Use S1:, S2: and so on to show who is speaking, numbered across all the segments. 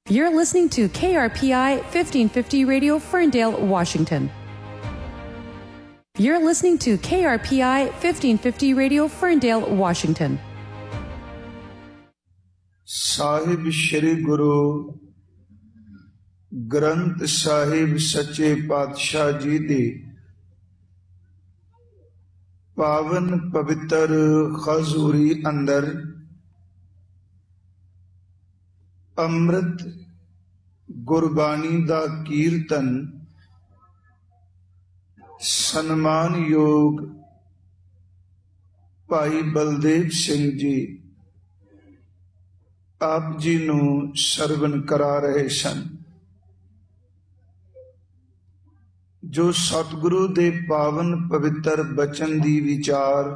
S1: You're listening to KRPI 1550 Radio, Ferndale, Washington. You're listening to KRPI 1550 Radio, Ferndale, Washington.
S2: ਸਾਹਿਬ ਸ਼੍ਰੀ ਗੁਰੂ ਗ੍ਰੰਥ ਸਾਹਿਬ ਸੱਚੇ ਪਾਤਸ਼ਾਹ ਜੀ ਦੀ ਪਾਵਨ ਪਵਿੱਤਰ ਹਜ਼ੂਰੀ ਅੰਦਰ ਅੰਮ੍ਰਿਤ ਗੁਰਬਾਣੀ ਦਾ ਕੀਰਤਨ ਸਨਮਾਨਯੋਗ ਭਾਈ ਬਲਦੇਵ ਸਿੰਘ ਜੀ ਆਪ ਜੀ ਨੂੰ ਸਰਵਣ ਕਰਾ ਰਹੇ ਸਨ। ਜੋ ਸਤਿਗੁਰੂ ਦੇ ਪਾਵਨ ਪਵਿੱਤਰ ਬਚਨ ਦੀ ਵਿਚਾਰ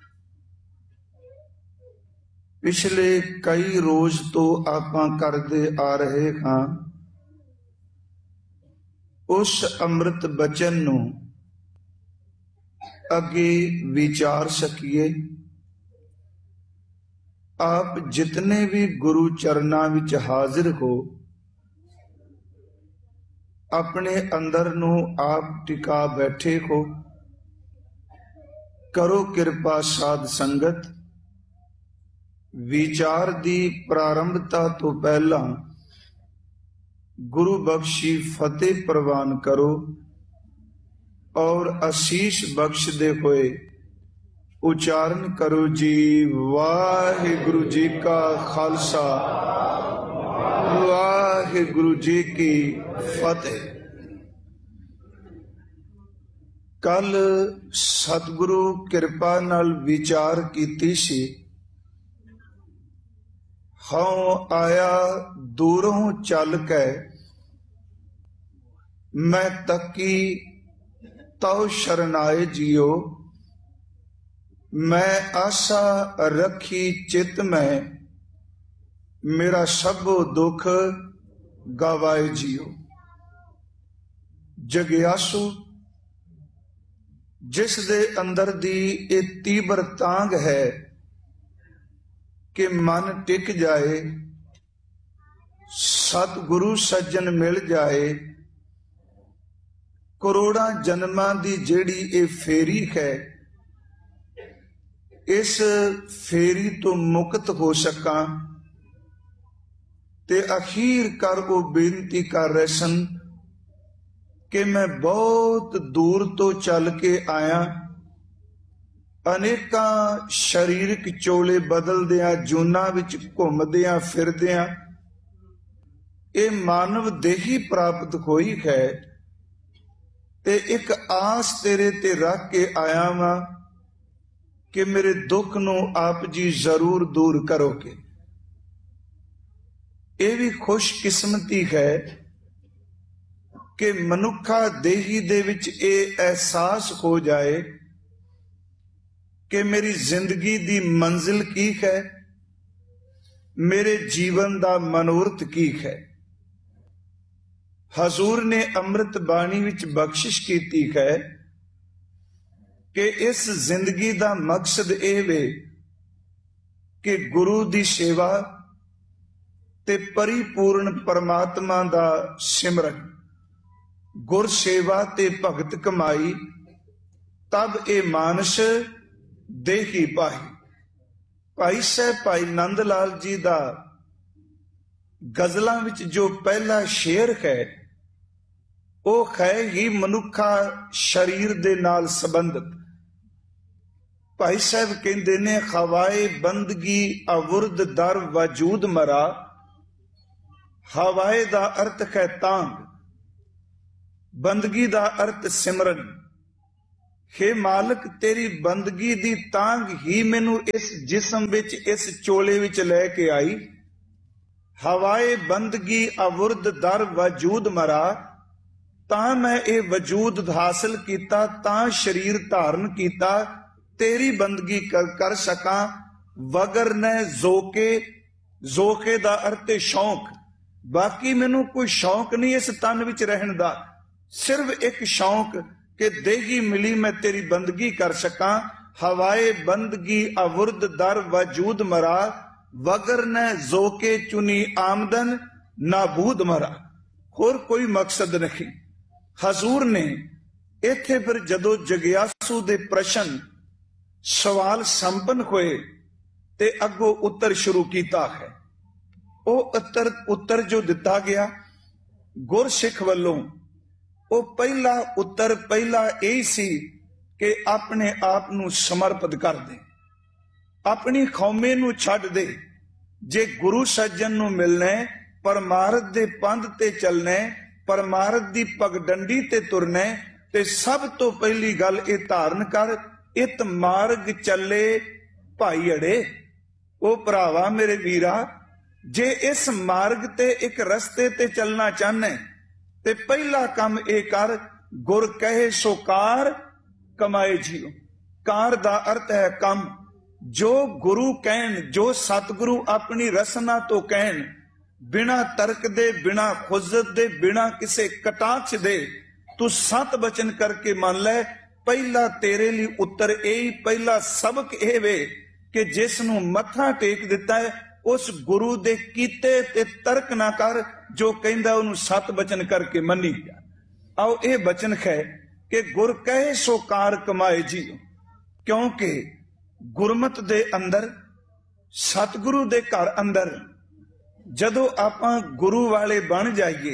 S2: ਪਿਛਲੇ ਕਈ ਰੋਜ਼ ਤੋਂ ਆਪਾਂ ਕਰਦੇ ਆ ਰਹੇ ਹਾਂ, ਉਸ ਅੰਮ੍ਰਿਤ ਬਚਨ ਨੂੰ ਅੱਗੇ ਵਿਚਾਰ ਸਕੀਏ। ਆਪ ਜਿਤਨੇ ਵੀ ਗੁਰੂ ਚਰਨਾਂ ਵਿੱਚ ਹਾਜ਼ਰ ਹੋ, ਆਪਣੇ ਅੰਦਰ ਨੂੰ ਆਪ ਟਿਕਾ ਬੈਠੇ ਹੋ। ਕਰੋ ਕਿਰਪਾ ਸਾਧ ਸੰਗਤ। ਵਿਚਾਰ ਦੀ ਪ੍ਰਾਰੰਭਤਾ ਤੋਂ ਪਹਿਲਾਂ ਗੁਰੂ ਬਖਸ਼ੀ ਫਤਿਹ ਪ੍ਰਵਾਨ ਕਰੋ ਔਰ ਅਸੀਸ ਬਖਸ਼ਦੇ ਹੋਏ ਉਚਾਰਨ ਕਰੋ ਜੀ। ਵਾਹਿਗੁਰੂ ਜੀ ਕਾ ਖਾਲਸਾ, ਵਾਹਿਗੁਰੂ ਜੀ ਕੀ ਫਤਿਹ। ਕੱਲ ਸਤਿਗੁਰੂ ਕਿਰਪਾ ਨਾਲ ਵਿਚਾਰ ਕੀਤੀ ਸੀ। ਹਉ ਆਇਆ ਦੂਰੋਂ ਚੱਲ ਕੇ, ਮੈਂ ਤੱਕੀ ਤਉ ਸ਼ਰਨਾਏ ਜੀਓ। ਮੈਂ ਆਸਾ ਰੱਖੀ ਚਿਤ ਮੈਂ, ਮੇਰਾ ਸਭੋ ਦੁੱਖ ਗਵਾਏ ਜੀਓ। ਜਗਿਆਸੂ ਜਿਸ ਦੇ ਅੰਦਰ ਦੀ ਇਹ ਤੀਬਰ ਤਾਂਘ ਹੈ ਕਿ ਮਨ ਟਿਕ ਜਾਏ, ਸਤਿਗੁਰੂ ਸੱਜਣ ਮਿਲ ਜਾਏ। ਕਰੋੜਾਂ ਜਨਮਾਂ ਦੀ ਜਿਹੜੀ ਇਹ ਫੇਰੀ ਹੈ, ਇਸ ਫੇਰੀ ਤੋਂ ਮੁਕਤ ਹੋ ਸਕਾਂ ਤੇ ਅਖੀਰ ਕਰ ਉਹ ਬੇਨਤੀ ਕਰ ਰਹੇ ਸਨ ਕਿ ਮੈਂ ਬਹੁਤ ਦੂਰ ਤੋਂ ਚੱਲ ਕੇ ਆਇਆ। ਅਨੇਕਾਂ ਸਰੀਰਕ ਚੋਲੇ ਬਦਲਦਿਆਂ, ਜੂਨਾਂ ਵਿੱਚ ਘੁੰਮਦਿਆਂ ਫਿਰਦਿਆਂ ਇਹ ਮਾਨਵ ਦੇਹੀ ਪ੍ਰਾਪਤ ਹੋਈ ਹੈ ਤੇ ਇੱਕ ਆਸ ਤੇਰੇ ਤੇ ਰੱਖ ਕੇ ਆਇਆ ਵਾਂ ਕਿ ਮੇਰੇ ਦੁੱਖ ਨੂੰ ਆਪ ਜੀ ਜ਼ਰੂਰ ਦੂਰ ਕਰੋਗੇ। ਇਹ ਵੀ ਖੁਸ਼ਕਿਸਮਤੀ ਹੈ ਕਿ ਮਨੁੱਖਾ ਦੇਹੀ ਦੇ ਵਿੱਚ ਇਹ ਅਹਿਸਾਸ ਹੋ ਜਾਏ ਕਿ ਮੇਰੀ ਜ਼ਿੰਦਗੀ ਦੀ ਮੰਜ਼ਿਲ ਕੀ ਹੈ, ਮੇਰੇ ਜੀਵਨ ਦਾ ਮਨੋਰਥ ਕੀ ਹੈ। ਹਜ਼ੂਰ ਨੇ ਅੰਮ੍ਰਿਤ ਬਾਣੀ ਵਿੱਚ ਬਖਸ਼ਿਸ਼ ਕੀਤੀ ਹੈ ਕਿ ਇਸ ਜ਼ਿੰਦਗੀ ਦਾ ਮਕਸਦ ਇਹ ਵੇ ਕਿ ਗੁਰੂ ਦੀ ਸੇਵਾ ਤੇ ਪਰਿਪੂਰਨ ਪਰਮਾਤਮਾ ਦਾ ਸਿਮਰਨ, ਗੁਰ ਸੇਵਾ ਤੇ ਭਗਤ ਕਮਾਈ, ਤਬ ਇਹ ਮਾਨਸ ਦੇਹੀ ਪਾਈ। ਭਾਈ ਸਾਹਿਬ ਭਾਈ ਨੰਦ ਲਾਲ ਜੀ ਦਾ ਗਜ਼ਲਾਂ ਵਿੱਚ ਜੋ ਪਹਿਲਾ ਸ਼ੇਰ ਹੈ, ਉਹ ਹੈ ਹੀ ਮਨੁੱਖਾ ਸਰੀਰ ਦੇ ਨਾਲ ਸੰਬੰਧਿਤ। ਭਾਈ ਸਾਹਿਬ ਕਹਿੰਦੇ ਨੇ, ਹਵਾਏ ਬੰਦਗੀ ਅਵੁਰਦ ਦਰ ਵਜੂਦ ਮਰਾ। ਹਵਾਏ ਦਾ ਅਰਥ ਹੈ ਤਾਂਗ, ਬੰਦਗੀ ਦਾ ਅਰਥ ਸਿਮਰਨ। ਹੇ ਮਾਲਕ, ਤੇਰੀ ਬੰਦਗੀ ਦੀ ਤਾਂਗ ਹੀ ਮੈਨੂੰ ਇਸ ਜਿਸਮ ਵਿੱਚ, ਇਸ ਚੋਲੇ ਵਿੱਚ ਲੈ ਕੇ ਆਈ। ਹਵਾਏ ਬੰਦਗੀ ਅਵੁਰਦ ਦਰ ਵਜੂਦ ਮਰਾ, ਤਾਂ ਮੈਂ ਇਹ ਵਜੂਦ ਹਾਸਲ ਕੀਤਾ, ਤਾਂ ਸਰੀਰ ਧਾਰਨ ਕੀਤਾ, ਤੇਰੀ ਬੰਦਗੀ ਕਰ ਸਕਾਂ। ਵਗਰ ਨੇ ਜ਼ੋਕੇ, ਜ਼ੋਕੇ ਦਾ ਅਰਥ ਸ਼ੌਂਕ। ਬਾਕੀ ਮੈਨੂੰ ਕੋਈ ਸ਼ੌਂਕ ਨਹੀਂ ਇਸ ਤਨ ਵਿੱਚ ਰਹਿਣ ਦਾ, ਸਿਰਫ ਇੱਕ ਸ਼ੌਂਕ ਕਿ ਦੇਹੀ ਮਿਲੀ ਮੈਂ ਤੇਰੀ ਬੰਦਗੀ ਕਰ ਸਕਾਂ। ਹਵਾਏ ਬੰਦਗੀ ਅਵੁਰਦ ਦਰ ਵਜੂਦ ਮਰਾ, ਵਗਰ ਨੇ ਜ਼ੋਕੇ ਚੁਨੀ ਆਮਦਨ, नाबूद मरा, होर कोई मकसद नहीं। हजूर ने इत्थे फिर जदों जगियासू दे प्रश्न सवाल संपन्न होए ते अगों उत्तर शुरू किया है। वो उत्तर जो दिता गया गुरसिख वल्लों, वो पहला उत्तर पहला यही सी कि अपने आप नू समर्पित कर दे, अपनी कौमे नू छड्ड दे। जे गुरु सज्जन नू मिलना, परमार्थ दे पंध ते चलना, परमार्थ दी पगडंडी ते तुरना, ते सब तो पहली गल ये धारण कर, इत मार्ग चले भाई अड़े। ओ भरावा मेरे वीरा, जे इस मार्ग ते एक रस्ते ते चलना चाहना ते पहला काम ये कर, गुर कहे सो कार कमाए जियो। कार दा अर्थ है कम। जो गुरु कहन, जो सतगुरु अपनी रसना तो कहन, बिना तर्क दे, बिना खुजत दे, बिना किसे कटाक्ष दे, तू सत बचन करके मान ले। पहला तेरे लिए उत्तर यही, पहला सबक यह वे कि जिसनू मत्था टेक दिता है उस गुरु दे कीते ते तर्क ना कर, जो कहंदा उन्हें सत बचन करके मनी गया। आओ ये बचन है कि गुर कहे सो कार कमाए जियो। क्योंकि गुरमत दे अंदर, सतगुरु दे घर अंदर जदों आपां गुरु वाले बन जाइए,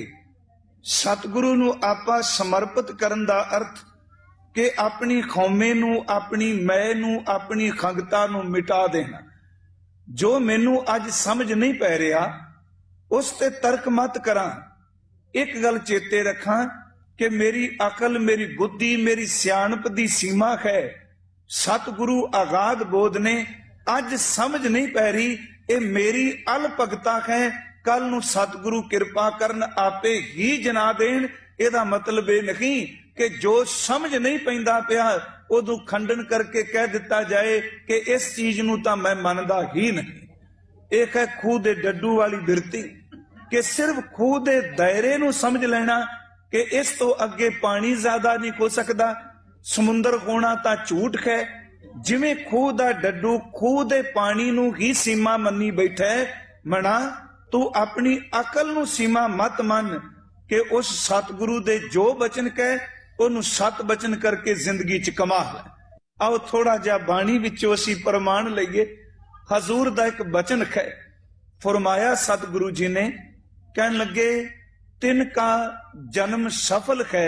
S2: सतगुरु नू आपां समर्पित करन दा अर्थ कि अपनी खौमे नू, अपनी मैं नू, अपनी खंगता नू मिटा देना। जो मैनू अज समझ नहीं पै रहा उस ते तर्क मत करा। एक गल चेते रखा कि मेरी अकल, मेरी बुद्धि, मेरी सियाणप दी सीमा है। सतगुरु आगाध बोध ने अज समझ नहीं पै रही, ये मेरी अल भगता है। कल नू सतगुरु कृपा करन आपे ही जना देन। एदा मतलब ये नहीं कि जो समझ नहीं पैंदा पिया उदों खंडन करके कह दिता जाए कि इस चीज नू तां मैं मनदा ही नहीं। एक है खूह दे डड्डू वाली बिरती कि सिर्फ खूह दे दायरे नू समझ लेना कि इस तो अगे पानी ज्यादा नहीं हो सकता, समुंदर होना तां झूठ है। जिवें खूह दा डड्डू खूह दे पानी नू ही सीमा मनी बैठा है, मना तू अपनी अकल नू सीमा मत मन कि उस सतगुरु दे जो बचन कह ਉਹਨੂੰ सत बचन करके जिंदगी च कमा ले। आओ थोड़ा जा बाणी विचों असीं प्रमाण लईए। हजूर दा एक बचन है, फरमाया सतगुरु जी ने, कहन लगे तिनका जन्म सफल है,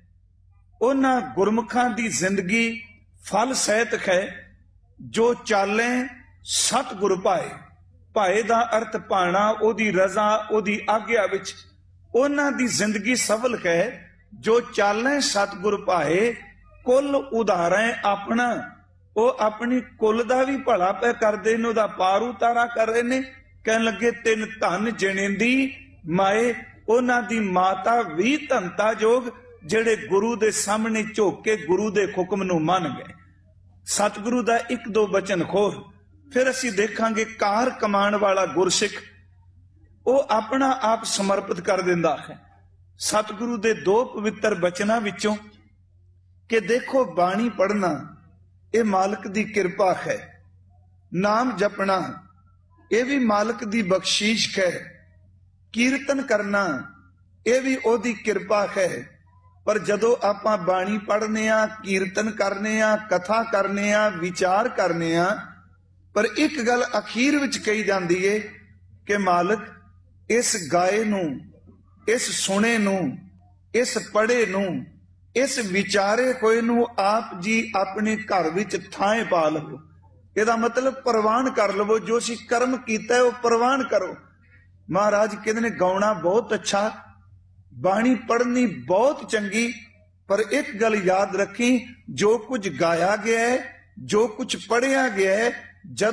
S2: उन्हां गुरमुखां दी जिंदगी फल सहित है, जो चाले सतगुर पाए। पाए दा अर्थ पाना, ओदी रजा, ओदी आग्या विच उन्हां दी जिंदगी सफल है। जो चाले सतगुर पाए, कुल उधारें अपना, वो अपनी कुल दा भी भला पे करदे ने, ओदा पार उतारा कर रहे ने। कहन लगे तिन धन जनेंदी माए, उन्हां दी माता भी धनता जोग, जेड़े गुरु दे सामने झुक के गुरु दे हुक्म नू मान गए। सतगुरु दा एक दो बचन खोर फिर असीं देखांगे। कार कमाण वाला गुरसिख वो अपना आप समर्पित कर दिंदा है। सतगुरु दे दो पवित्र बचना विचों कि देखो बाणी पढ़ना ये मालिक दी कृपा है, नाम जपना ये भी मालिक दी बख्शीश है, कीर्तन करना ये भी ओदी कृपा है। पर जदों आपां बाणी पढ़ने आ, कीर्तन करने आ, कथा करने आ, विचार करने आ, पर एक गल अखीर विच कही जांदी है कि मालिक इस गाए नू, इस सुने नू, इस पढ़े नू, इस विचारे होए नू आप जी अपने घर विच थाए पा लवो। इहदा मतलब प्रवान कर लवो, जो सी कर्म कीता है वो प्रवान करो। महाराज कहते ने गाउणा बहुत अच्छा, बाणी पढ़नी बहुत चंगी, पर एक गल याद रखी, जो कुछ गाया गया है, जो कुछ पढ़िया गया है, जब